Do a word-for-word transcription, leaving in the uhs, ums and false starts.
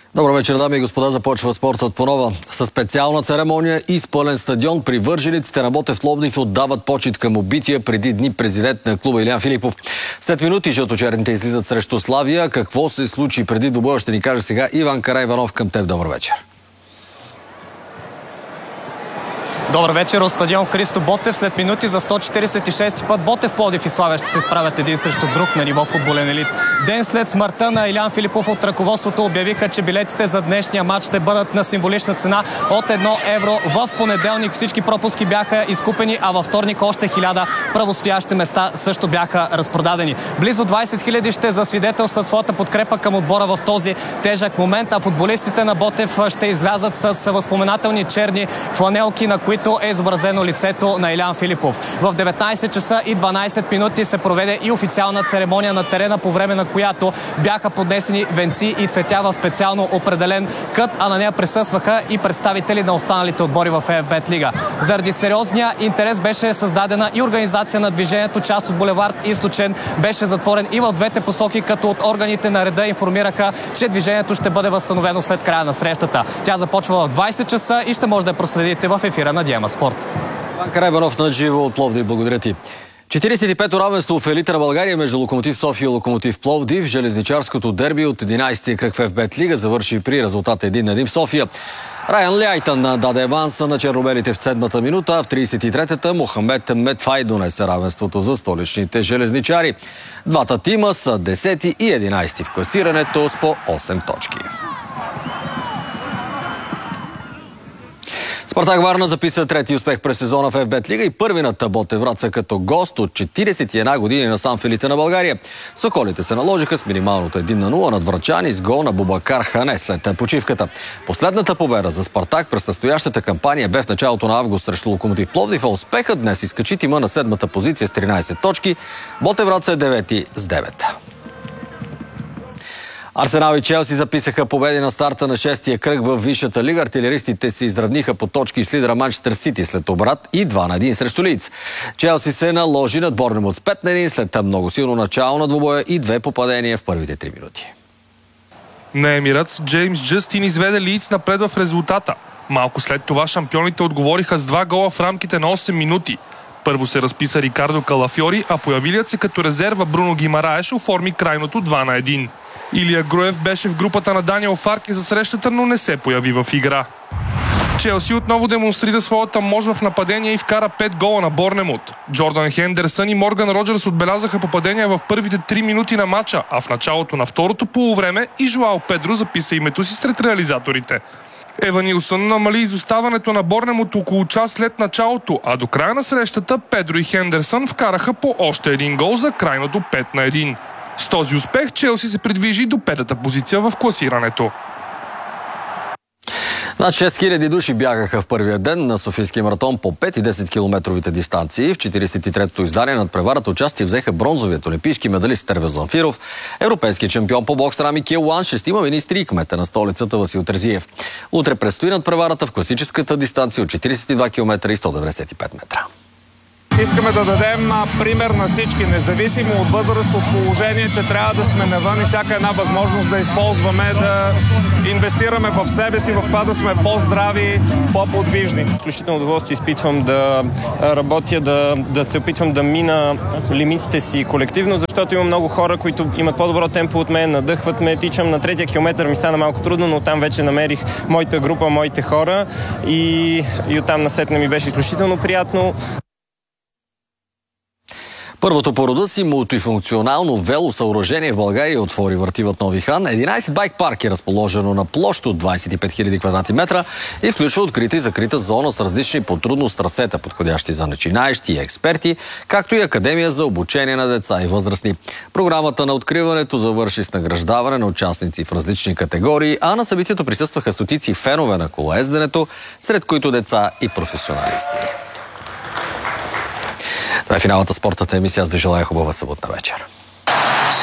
Добър вечер, дами и господа. Започва спортът по нова. Със специална церемония и с пълен стадион привържениците на Ботев Пловдив отдават почит към убития преди дни президент на клуба Илиян Филипов. След минути жълточерните излизат срещу Славия. Какво се случи преди двубоя ще ни каже сега Иван Караиванов. Към теб добър вечер. Добър вечер от стадион Христо Ботев. След минути за сто четиридесет и шести път Ботев, Пловдив и Славия ще се изправят един срещу друг на ниво футболен елит. Ден след смъртта на Илиян Филипов от ръководството обявиха, че билетите за днешния матч ще бъдат на символична цена от едно евро. В понеделник всички пропуски бяха изкупени, а във вторник още хиляда правостоящи места също бяха разпродадени. Близо двадесет хиляди ще засвидетелстват своята подкрепа към отбора в този тежък момент, а футболистите на Ботев ще излязат с възпоменателни черни фланелки, на които е изобразено лицето на Илиян Филипов. В деветнадесет часа и дванадесет минути се проведе и официална церемония на терена, по време на която бяха поднесени венци и цветя в специално определен кът, а на нея присъстваха и представители на останалите отбори в ЕФБет лига. Заради сериозния интерес беше създадена и организация на движението. Част от булевард Източен беше затворен и в двете посоки, като от органите на реда информираха, че движението ще бъде възстановено след края на срещата. Тя започва в двадесет часа и ще може да проследите в ефира на Диема Спорт. Иван Караиванов на живо от Пловдив. Благодаря ти. четиридесет и пето равенство в елита на България между Локомотив София и Локомотив Пловдив. Железничарското дерби от единадесети кръг в ЕФБет лига завърши при резултата един на един в София. Райан Ляйтън даде аванса на чернобелите в седмата минута, а в тридесет и третата Мохамед Медфай донесе равенството за столичните железничари. Двата тима са десети и единадесети в класирането с по осем точки. Спартак Варна записа трети успех през сезона в ЕФБет лига и първи на Ботев Враца като гост от четиридесет и една години насам в елита на България. Соколите се наложиха с минималното един на нула над врачани с гол на Бубакар Хане след почивката. Последната победа за Спартак през настоящата кампания бе в началото на август срещу Локомотив Пловдив, а успехът днес изкачи тима на седмата позиция с тринадесет точки. Ботев Враца е девети с девет. Арсенал и Челси записаха победи на старта на шестия кръг в Висшата лига. Артилеристите се изравниха по точки с лидера Манчестър Сити след обрат и два на един срещу Лийдс. Челси се наложи над Борнемут с пет на един след много силно начало на двубоя и две попадения в първите три минути. На Емиратс Джеймс Джастин изведе Лийдс напред в резултата. Малко след това шампионите отговориха с два гола в рамките на осем минути. Първо се разписа Рикардо Калафьори, а появилият се като резерва Бруно Гимараеш оформи крайното два на един. Илия Груев беше в групата на Даниел Фарке за срещата, но не се появи в игра. Челси отново демонстрира своята мощ в нападение и вкара пет гола на Борнемут. Джордан Хендерсън и Морган Роджерс отбелязаха попадения в първите три минути на матча, а в началото на второто полувреме и Жуао Педро записа името си сред реализаторите. Ева Нилсън намали изоставането на Борнемут около час след началото, а до края на срещата Педро и Хендерсън вкараха по още един гол за крайното пет на един. С този успех Челси се придвижи до петата позиция в класирането. Над шест хиляди души бягаха в първия ден на Софийския маратон по пет и десет километровите дистанции. В четиридесет и третото издание над преварата участие взеха бронзовият олимпийски медалист Терве Замфиров, европейският чемпион по бокс Рами Келуан, шестима министри и кмета на столицата Васил Терзиев. Утре предстои над преварата в класическата дистанция от четиридесет и два километра и сто деветдесет и пет метра. Искаме да дадем пример на всички, независимо от възраст, от положение, че трябва да сме навън и всяка една възможност да използваме, да инвестираме в себе си, в това да сме по-здрави, по-подвижни. Изключително удоволствие изпитвам да работя, да, да се опитвам да мина лимитите си колективно, защото има много хора, които имат по-добро темпо от мен, надъхват ме, тичам на третия километър, ми стана малко трудно, но там вече намерих моята група, моите хора и, и оттам насетне ми беше изключително приятно. Първото по рода си мултифункционално велосъоръжение в България отвори въртивът Нови хан. единадесет байк парк е разположено на площ от двадесет и пет хиляди квадратни метра и включва открита и закрита зона с различни по трудност трасета, подходящи за начинаещи и експерти, както и академия за обучение на деца и възрастни. Програмата на откриването завърши с награждаване на участници в различни категории, а на събитието присъстваха стотици фенове на колоезденето, сред които деца и професионалисти. Това е финалната спортната емисия. Аз ви желая хубава съботна вечер.